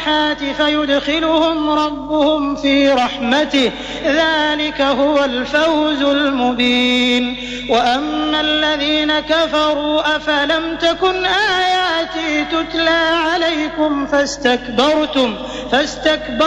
الصالحات فيدخلهم ربهم في رحمته ذلك هو الفوز المبين. وأما الذين كفروا أفلم تكن آياتي تتلى عليكم فاستكبرتم